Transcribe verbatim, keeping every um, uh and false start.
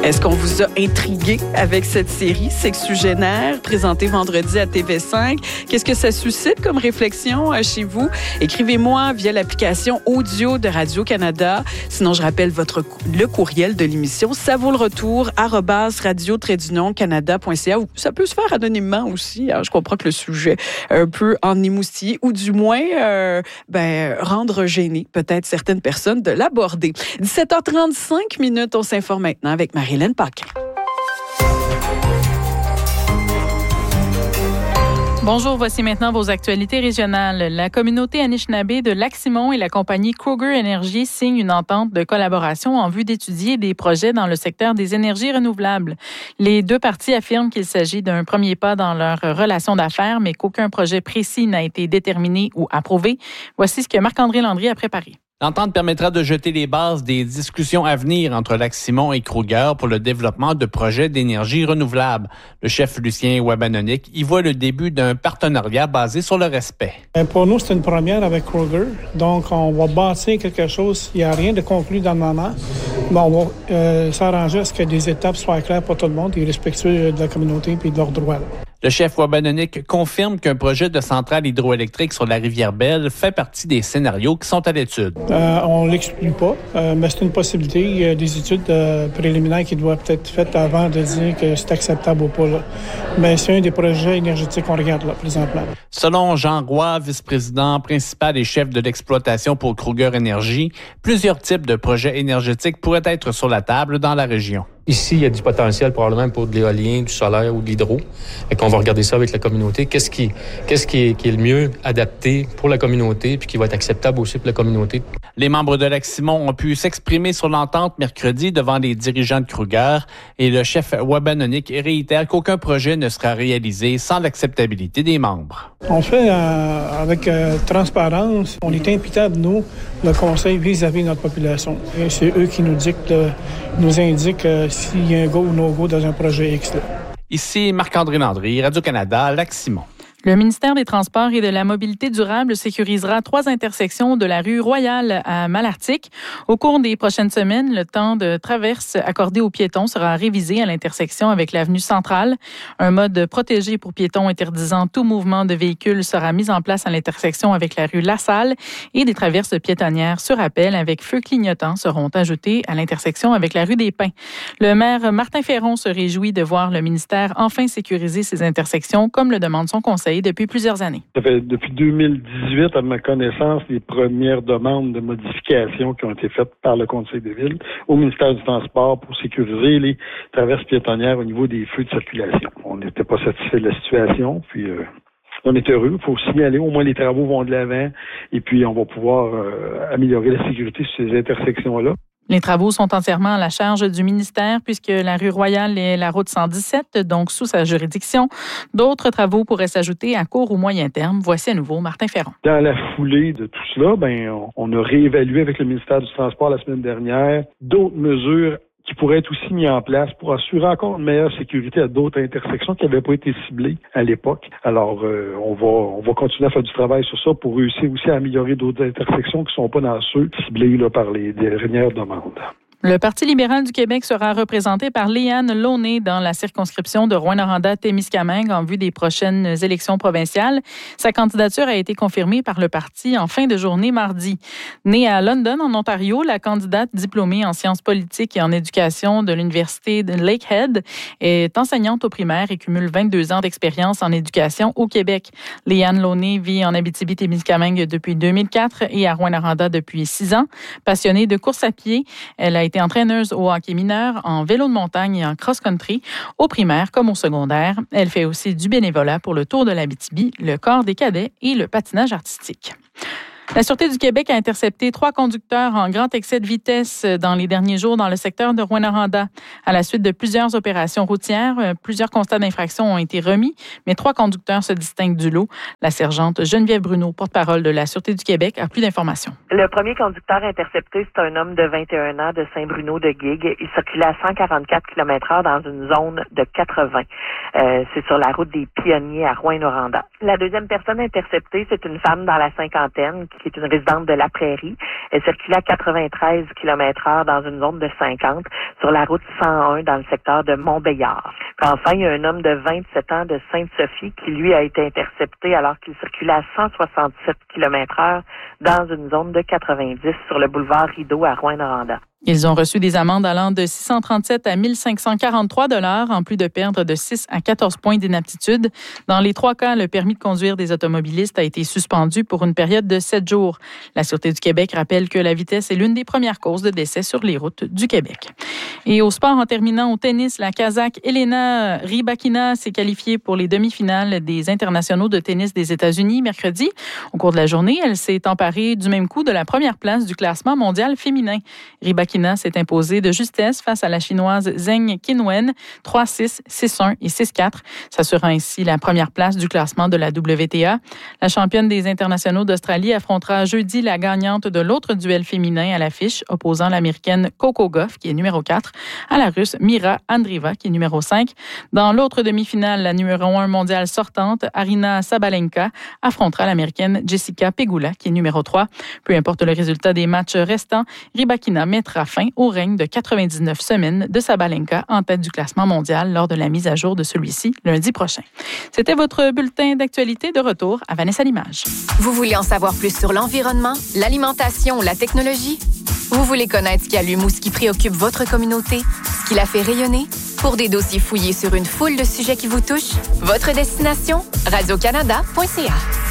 Est-ce qu'on vous a intrigué avec cette série sexugénaire présentée vendredi à T V cinq? Qu'est-ce que ça suscite comme réflexion chez vous? Écrivez-moi via l'application audio de Radio-Canada. Sinon, je rappelle votre, le courriel de l'émission. Ça vaut le retour, arobase radio trait d'union canada point c a. Ça peut se faire anonymement aussi. Alors, je comprends que le sujet est un peu en émoustillé ou du moins euh, ben, rendre gêné peut-être certaines personnes de l'aborder. dix-sept heures trente-cinq minutes, on s'informe maintenant avec Marie-Hélène Paquin. Bonjour, voici maintenant vos actualités régionales. La communauté Anishinaabe de Lac-Simon et la compagnie Kruger Energy signent une entente de collaboration en vue d'étudier des projets dans le secteur des énergies renouvelables. Les deux parties affirment qu'il s'agit d'un premier pas dans leur relation d'affaires, mais qu'aucun projet précis n'a été déterminé ou approuvé. Voici ce que Marc-André Landry a préparé. L'entente permettra de jeter les bases des discussions à venir entre Lac-Simon et Kruger pour le développement de projets d'énergie renouvelable. Le chef Lucien Wabanonik y voit le début d'un partenariat basé sur le respect. Pour nous, c'est une première avec Kruger. Donc, on va bâtir quelque chose. Il n'y a rien de conclu dans le moment. Mais on va euh, s'arranger à ce que des étapes soient claires pour tout le monde et respectueux de la communauté et de leurs droits. Le chef Wabanonik confirme qu'un projet de centrale hydroélectrique sur la rivière Belle fait partie des scénarios qui sont à l'étude. Euh, on ne l'exclut pas, euh, mais c'est une possibilité. Il y a des études euh, préliminaires qui doivent être faites avant de dire que c'est acceptable ou pas. Là. Mais c'est un des projets énergétiques qu'on regarde là, présentement. Selon Jean Roy, vice-président principal et chef de l'exploitation pour Kruger Energy, plusieurs types de projets énergétiques pourraient être sur la table dans la région. Ici, il y a du potentiel probablement pour de l'éolien, du solaire ou de l'hydro. Et qu'on va regarder ça avec la communauté. Qu'est-ce qui, qu'est-ce qui est, qui est le mieux adapté pour la communauté puis qui va être acceptable aussi pour la communauté. Les membres de Lac-Simon ont pu s'exprimer sur l'entente mercredi devant les dirigeants de Kruger et le chef Wabanonik réitère qu'aucun projet ne sera réalisé sans l'acceptabilité des membres. On fait euh, avec euh, transparence. On est imputable, nous, le conseil vis-à-vis de notre population. Et c'est eux qui nous dictent, euh, nous indiquent euh, s'il y a un go ou no-go dans un projet X. Là. Ici Marc-André Landry, Radio-Canada, Lac-Simon. Le ministère des Transports et de la Mobilité durable sécurisera trois intersections de la rue Royale à Malartic. Au cours des prochaines semaines, le temps de traverse accordé aux piétons sera révisé à l'intersection avec l'avenue Centrale. Un mode protégé pour piétons interdisant tout mouvement de véhicules sera mis en place à l'intersection avec la rue Lassalle et des traverses piétonnières sur appel avec feu clignotant seront ajoutées à l'intersection avec la rue des Pins. Le maire Martin Ferron se réjouit de voir le ministère enfin sécuriser ces intersections comme le demande son conseil depuis plusieurs années. Ça fait depuis deux mille dix-huit, à ma connaissance, les premières demandes de modification qui ont été faites par le Conseil de ville au ministère du Transport pour sécuriser les traverses piétonnières au niveau des feux de circulation. On n'était pas satisfait de la situation, puis euh, on est heureux. Il faut signaler, au moins les travaux vont de l'avant et puis on va pouvoir euh, améliorer la sécurité sur ces intersections-là. Les travaux sont entièrement à la charge du ministère puisque la rue Royale est la route cent dix-sept, donc sous sa juridiction. D'autres travaux pourraient s'ajouter à court ou moyen terme. Voici à nouveau Martin Ferron. Dans la foulée de tout cela, ben, on a réévalué avec le ministère du Transport la semaine dernière d'autres mesures qui pourraient être aussi mis en place pour assurer encore une meilleure sécurité à d'autres intersections qui n'avaient pas été ciblées à l'époque. Alors, euh, on va on va continuer à faire du travail sur ça pour réussir aussi à améliorer d'autres intersections qui ne sont pas dans ceux ciblés là, par les dernières demandes. Le Parti libéral du Québec sera représenté par Léanne Launay dans la circonscription de Rouyn-Noranda-Témiscamingue en vue des prochaines élections provinciales. Sa candidature a été confirmée par le parti en fin de journée mardi. Née à London, en Ontario, la candidate diplômée en sciences politiques et en éducation de l'Université de Lakehead est enseignante au primaire et cumule vingt-deux ans d'expérience en éducation au Québec. Léanne Launay vit en Abitibi-Témiscamingue depuis deux mille quatre et à Rouyn-Noranda depuis six ans. Passionnée de course à pied, elle a été entraîneuse au hockey mineur, en vélo de montagne et en cross-country, au primaire comme au secondaire. Elle fait aussi du bénévolat pour le Tour de l'Abitibi, le corps des cadets et le patinage artistique. La Sûreté du Québec a intercepté trois conducteurs en grand excès de vitesse dans les derniers jours dans le secteur de Rouyn-Noranda. À la suite de plusieurs opérations routières, plusieurs constats d'infraction ont été remis, mais trois conducteurs se distinguent du lot. La sergente Geneviève Bruno, porte-parole de la Sûreté du Québec, a plus d'informations. Le premier conducteur intercepté, c'est un homme de vingt et un ans de Saint-Bruno-de-Guigues. Il circulait à cent quarante-quatre kilomètres heure dans une zone de quatre-vingts. Euh, c'est sur la route des Pionniers à Rouyn-Noranda. La deuxième personne interceptée, c'est une femme dans la cinquantaine qui est une résidente de La Prairie. Elle circulait à quatre-vingt-treize kilomètres heure dans une zone de cinquante sur la route cent un dans le secteur de Montbéliard. Puis enfin, il y a un homme de vingt-sept ans de Sainte-Sophie qui, lui, a été intercepté alors qu'il circulait à cent soixante-sept kilomètres heure dans une zone de quatre-vingt-dix sur le boulevard Rideau à Rouyn-Noranda. Ils ont reçu des amendes allant de six cent trente-sept à mille cinq cent quarante-trois dollars, en plus de perdre de six à quatorze points d'inaptitude. Dans les trois cas, le permis de conduire des automobilistes a été suspendu pour une période de sept jours. La Sûreté du Québec rappelle que la vitesse est l'une des premières causes de décès sur les routes du Québec. Et au sport, en terminant au tennis, la Kazakh Elena Rybakina s'est qualifiée pour les demi-finales des internationaux de tennis des États-Unis mercredi. Au cours de la journée, elle s'est emparée du même coup de la première place du classement mondial féminin. Rybakina s'est imposée de justesse face à la Chinoise Zheng Qinwen, trois six, six un et six quatre, s'assurant ainsi la première place du classement de la W T A. La championne des internationaux d'Australie affrontera jeudi la gagnante de l'autre duel féminin à l'affiche, opposant l'Américaine Coco Gauff, qui est numéro quatre, à la Russe Mira Andreeva, qui est numéro cinq. Dans l'autre demi-finale, la numéro un mondiale sortante, Arina Sabalenka, affrontera l'Américaine Jessica Pegula, qui est numéro trois. Peu importe le résultat des matchs restants, Rybakina mettra fin au règne de quatre-vingt-dix-neuf semaines de Sabalenka en tête du classement mondial lors de la mise à jour de celui-ci lundi prochain. C'était votre bulletin d'actualité. De retour à Vanessa Limage. Vous voulez en savoir plus sur l'environnement, l'alimentation ou la technologie? Vous voulez connaître ce qui allume ou ce qui préoccupe votre communauté? Ce qui la fait rayonner? Pour des dossiers fouillés sur une foule de sujets qui vous touchent, votre destination? radio canada point c a.